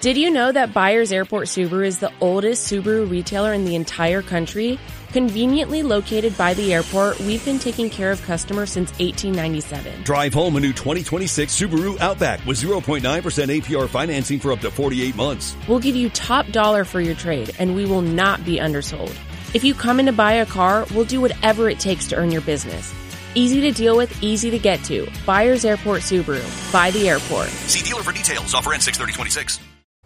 Did you know that Byers Airport Subaru is the oldest Subaru retailer in the entire country? Conveniently located by the airport, we've been taking care of customers since 1897. Drive home a new 2026 Subaru Outback with 0.9% APR financing for up to 48 months. We'll give you top dollar for your trade, and we will not be undersold. If you come in to buy a car, we'll do whatever it takes to earn your business. Easy to deal with, easy to get to. Byers Airport Subaru. By the airport. See dealer for details. Offer ends 6/30/26.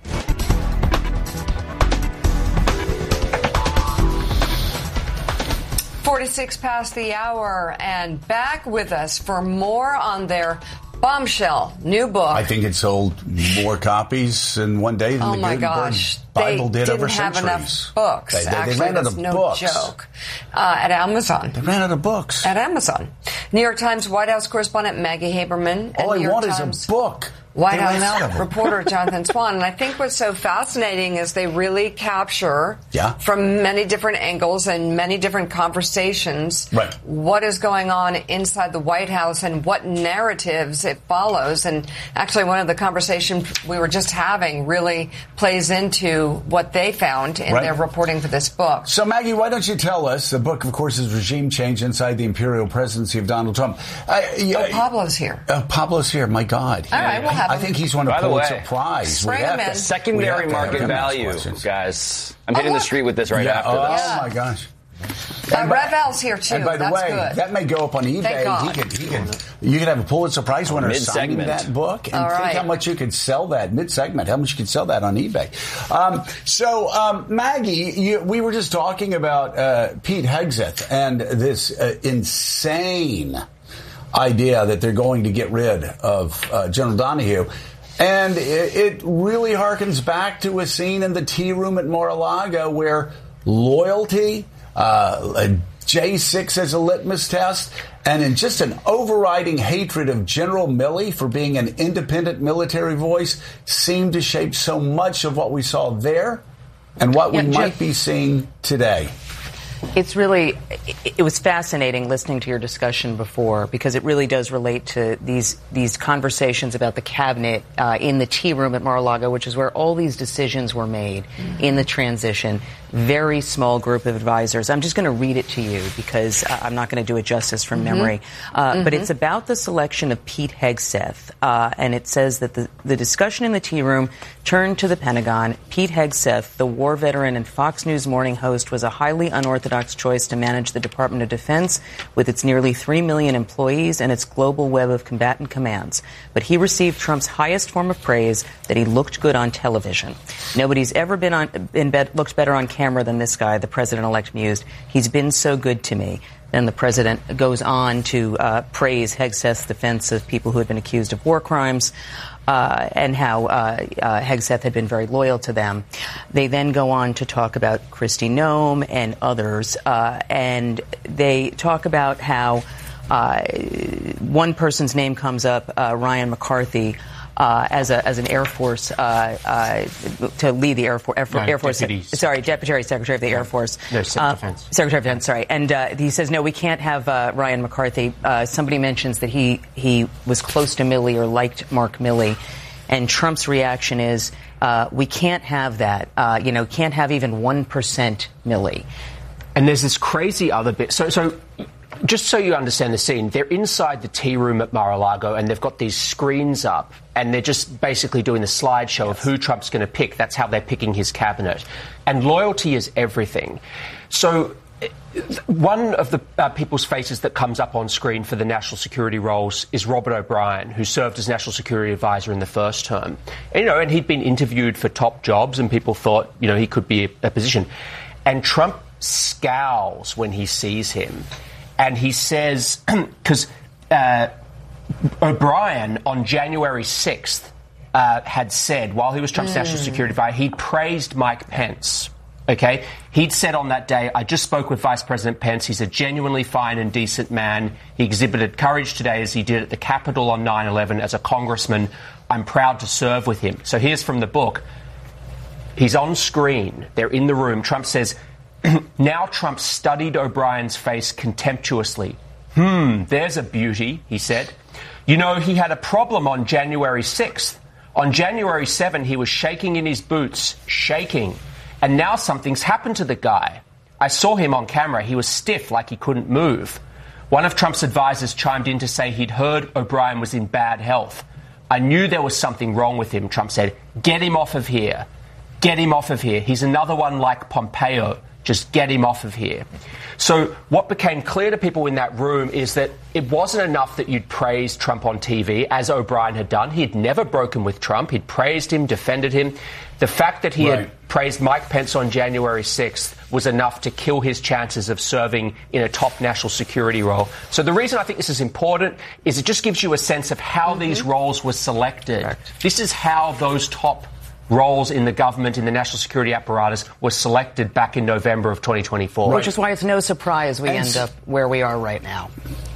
46 past the hour, and back with us for more on their bombshell new book. I think it sold more copies in one day than the Gutenberg Bible did over centuries. They didn't have enough books. They ran out of books. Joke. At Amazon. They ran out of books. At Amazon. New York Times White House correspondent Maggie Haberman. All I want is a book. White House reporter Jonathan Swan. And I think what's so fascinating is they really capture from many different angles and many different conversations what is going on inside the White House and what narratives it follows. And actually one of the conversations we were just having really plays into what they found in their reporting for this book. So Maggie, why don't you tell us, the book of course is Regime Change Inside the Imperial Presidency of Donald Trump. Pablo's here. Pablo's here, my God. All right, we'll have I think he's won a Pulitzer Prize. Secondary market value, guys. I'm hitting the street with this after this. Oh, my gosh. Rev Al's here, too. And by the way, that may go up on eBay. You could have a Pulitzer Prize winner signing that book. And think how much you could sell that, mid-segment, how much you could sell that on eBay. Maggie, we were just talking about Pete Hegseth and this insane idea that they're going to get rid of General Donahue. And it really harkens back to a scene in the tea room at Mar-a-Lago where loyalty, J6 as a litmus test, and in just an overriding hatred of General Milley for being an independent military voice seemed to shape so much of what we saw there and what we might be seeing today. It was fascinating listening to your discussion before, because it really does relate to these conversations about the cabinet in the tea room at Mar-a-Lago, which is where all these decisions were made in the transition. Very small group of advisors. I'm just going to read it to you because I'm not going to do it justice from memory. But it's about the selection of Pete Hegseth. And it says that the discussion in the tea room turned to the Pentagon. Pete Hegseth, the war veteran and Fox News morning host, was a highly unorthodox choice to manage the Department of Defense with its nearly 3 million employees and its global web of combatant commands. But he received Trump's highest form of praise, that he looked good on television. Nobody's ever looked better on camera than this guy, the president-elect mused. He's been so good to me. Then the president goes on to praise Hegseth's defense of people who had been accused of war crimes and how Hegseth had been very loyal to them. They then go on to talk about Kristi Noem and others, and they talk about how one person's name comes up, Ryan McCarthy, as an Air Force to lead the Air Force. Deputy Secretary of the Air Force. Secretary of Defense. Sorry, and he says no, we can't have Ryan McCarthy. Somebody mentions that he was close to Milley or liked Mark Milley, and Trump's reaction is we can't have that. Can't have even 1% Milley. And there's this crazy other bit. So. Just so you understand the scene, they're inside the tea room at Mar-a-Lago and they've got these screens up and they're just basically doing the slideshow of who Trump's going to pick. That's how they're picking his cabinet. And loyalty is everything. So one of the people's faces that comes up on screen for the national security roles is Robert O'Brien, who served as national security advisor in the first term. And he'd been interviewed for top jobs and people thought, he could be a position. And Trump scowls when he sees him. And he says, because O'Brien on January 6th had said, while he was Trump's national security advisor, he praised Mike Pence. Okay? He'd said on that day, I just spoke with Vice President Pence. He's a genuinely fine and decent man. He exhibited courage today as he did at the Capitol on 9/11 as a congressman. I'm proud to serve with him. So here's from the book. He's on screen. They're in the room. Trump says, now Trump studied O'Brien's face contemptuously. There's a beauty, he said. He had a problem on January 6th. On January 7, he was shaking in his boots, shaking. And now something's happened to the guy. I saw him on camera. He was stiff, like he couldn't move. One of Trump's advisors chimed in to say he'd heard O'Brien was in bad health. I knew there was something wrong with him, Trump said. Get him off of here. Get him off of here. He's another one like Pompeo. Just get him off of here. So what became clear to people in that room is that it wasn't enough that you'd praised Trump on TV, as O'Brien had done. He'd never broken with Trump. He'd praised him, defended him. The fact that he had praised Mike Pence on January 6th was enough to kill his chances of serving in a top national security role. So the reason I think this is important is it just gives you a sense of how these roles were selected. Correct. This is how those top roles in the government, in the national security apparatus, were selected back in November of 2024. Which is why it's no surprise we end up where we are right now.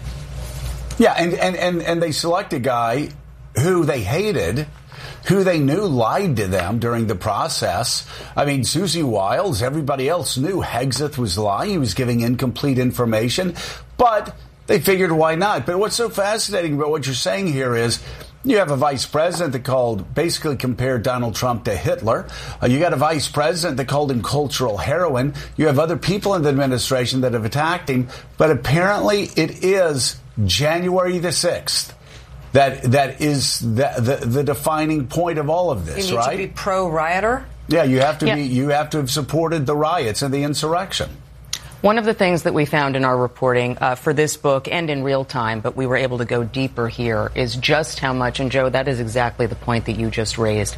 Yeah, and they select a guy who they hated, who they knew lied to them during the process. I mean, Susie Wiles, everybody else knew Hegseth was lying. He was giving incomplete information, but they figured why not? But what's so fascinating about what you're saying here is you have a vice president that basically compared Donald Trump to Hitler. You got a vice president that called him cultural heroin. You have other people in the administration that have attacked him. But apparently it is January the 6th that is the defining point of all of this, right? You need to be pro-rioter? Yeah, you have to be. You have to have supported the riots and the insurrection. One of the things that we found in our reporting for this book and in real time, but we were able to go deeper here, is just how much, and Joe, that is exactly the point that you just raised.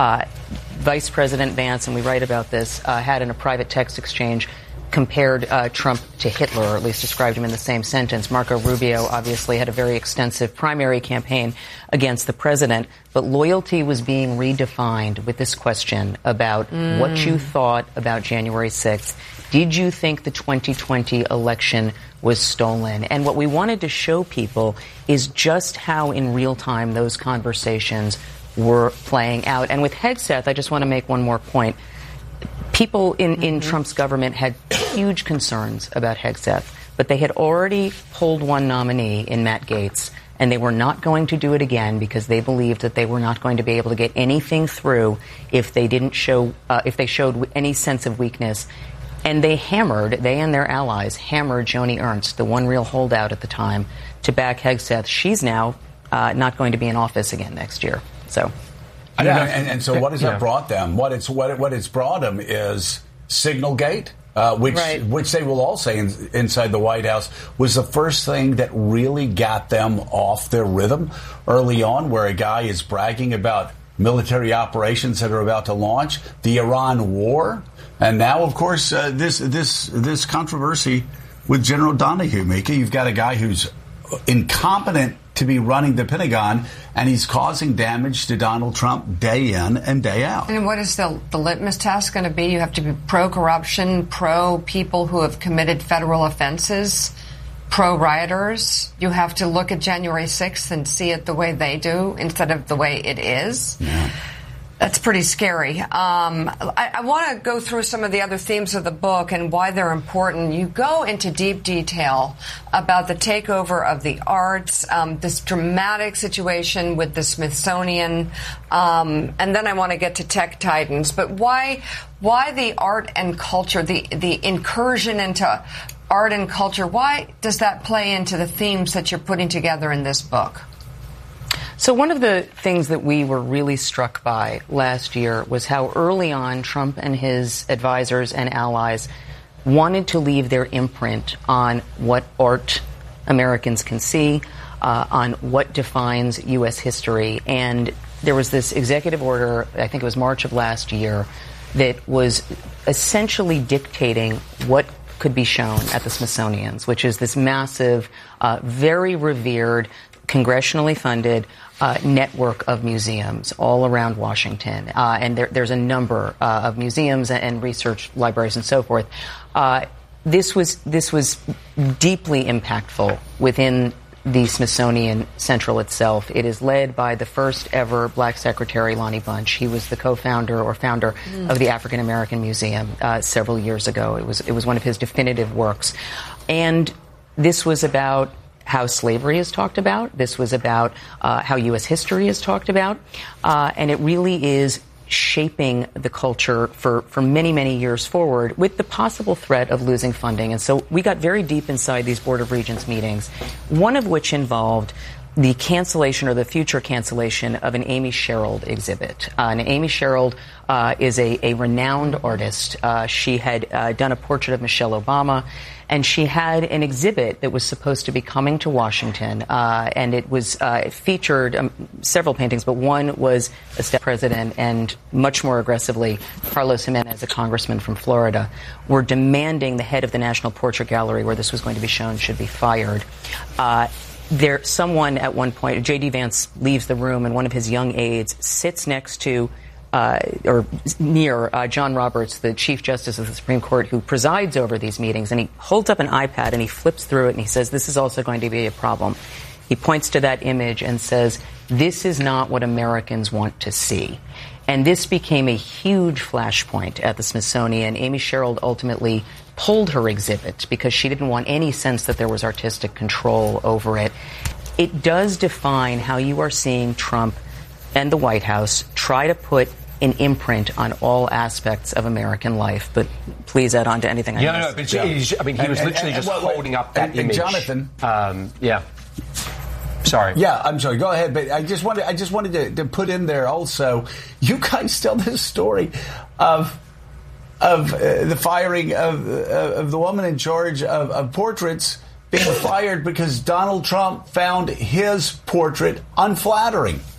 Vice President Vance, and we write about this, had in a private text exchange compared Trump to Hitler, or at least described him in the same sentence. Marco Rubio obviously had a very extensive primary campaign against the president, but loyalty was being redefined with this question about what you thought about January 6th. Did you think the 2020 election was stolen? And what we wanted to show people is just how in real time those conversations were playing out. And with Hegseth, I just want to make one more point. People in Trump's government had huge concerns about Hegseth, but they had already pulled one nominee in Matt Gaetz, and they were not going to do it again because they believed that they were not going to be able to get anything through if they showed any sense of weakness. And they and their allies hammered Joni Ernst, the one real holdout at the time, to back Hegseth. She's now not going to be in office again next year. So, and so what has that brought them? What it's brought them is Signalgate, which they will all say inside the White House was the first thing that really got them off their rhythm early on, where a guy is bragging about military operations that are about to launch, the Iran war. And now, of course, this controversy with General Donahue, Mika. You've got a guy who's incompetent to be running the Pentagon, and he's causing damage to Donald Trump day in and day out. And what is the litmus test going to be? You have to be pro-corruption, pro-people who have committed federal offenses, pro-rioters. You have to look at January 6th and see it the way they do instead of the way it is. Yeah. That's pretty scary. I want to go through some of the other themes of the book and why they're important. You go into deep detail about the takeover of the arts, this dramatic situation with the Smithsonian, and then I want to get to tech titans. But why the art and culture, the incursion into art and culture, why does that play into the themes that you're putting together in this book? So one of the things that we were really struck by last year was how early on Trump and his advisors and allies wanted to leave their imprint on what art Americans can see, on what defines U.S. history. And there was this executive order, I think it was March of last year, that was essentially dictating what could be shown at the Smithsonian's, which is this massive, very revered, congressionally funded network of museums all around Washington. And there's a number of museums and research libraries and so forth. This was deeply impactful within the Smithsonian Central itself. It is led by the first ever black secretary, Lonnie Bunch. He was the co-founder or founder of the African American Museum several years ago. It was one of his definitive works. And this was about how slavery is talked about. This was about how U.S. history is talked about. And it really is shaping the culture for many, many years forward with the possible threat of losing funding. And so we got very deep inside these Board of Regents meetings, one of which involved the cancellation or the future cancellation of an Amy Sherald exhibit. And Amy Sherald is a renowned artist. She had done a portrait of Michelle Obama, and she had an exhibit that was supposed to be coming to Washington. And it was it featured several paintings, but one was a step president, and much more aggressively, Carlos Jimenez, a congressman from Florida, were demanding the head of the National Portrait Gallery, where this was going to be shown, should be fired. Someone at one point, J.D. Vance leaves the room, and one of his young aides sits next to or near John Roberts, the Chief Justice of the Supreme Court, who presides over these meetings, and he holds up an iPad and he flips through it and he says, this is also going to be a problem. He points to that image and says, this is not what Americans want to see. And this became a huge flashpoint at the Smithsonian. Amy Sherald ultimately pulled her exhibit because she didn't want any sense that there was artistic control over it. It does define how you are seeing Trump and the White House try to put an imprint on all aspects of American life. But please add on to anything I missed. No, but I mean, he was literally just holding up that image. Jonathan. Yeah. Sorry. Yeah, I'm sorry. Go ahead. But I just wanted to put in there also, you guys tell this story of the firing of the woman in charge of portraits being fired because Donald Trump found his portrait unflattering.